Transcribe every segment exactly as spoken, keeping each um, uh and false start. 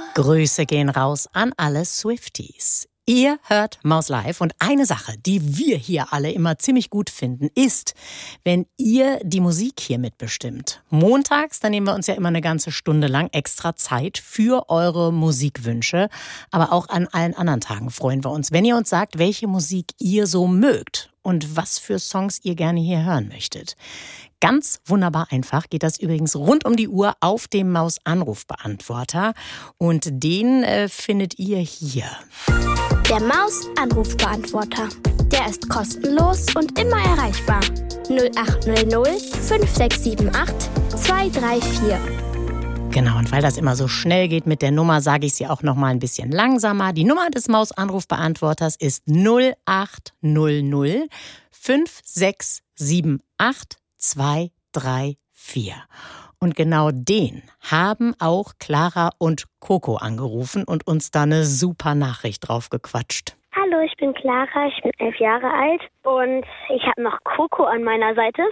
Grüße gehen raus an alle Swifties. Ihr hört Maus Live und eine Sache, die wir hier alle immer ziemlich gut finden, ist, wenn ihr die Musik hier mitbestimmt. Montags, da nehmen wir uns ja immer eine ganze Stunde lang extra Zeit für eure Musikwünsche. Aber auch an allen anderen Tagen freuen wir uns, wenn ihr uns sagt, welche Musik ihr so mögt und was für Songs ihr gerne hier hören möchtet. Ganz wunderbar einfach geht das übrigens rund um die Uhr auf dem Maus-Anrufbeantworter. Und den äh, findet ihr hier. Der Maus-Anrufbeantworter. Der ist kostenlos und immer erreichbar. null acht null null fünf sechs sieben acht zwei drei vier. Genau, und weil das immer so schnell geht mit der Nummer, sage ich sie auch noch mal ein bisschen langsamer. Die Nummer des Maus-Anrufbeantworters ist null acht null null fünf sechs sieben acht zwei drei vier. Und genau den haben auch Clara und Coco angerufen und uns da eine super Nachricht drauf gequatscht. Hallo, ich bin Clara, ich bin elf Jahre alt und ich habe noch Coco an meiner Seite.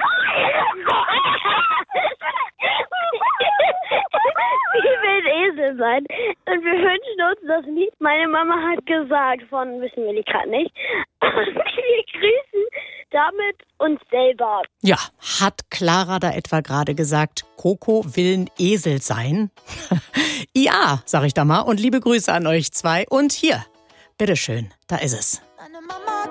Sie will ein Esel sein und wir wünschen uns das Lied. Meine Mama hat gesagt, von wissen wir die gerade nicht. Wir grüßen damit uns selber. Ja, hat Clara da etwa gerade gesagt, Coco will ein Esel sein? Ja, sag ich da mal, und liebe Grüße an euch zwei. Und hier, bitteschön, da ist es. Meine Mama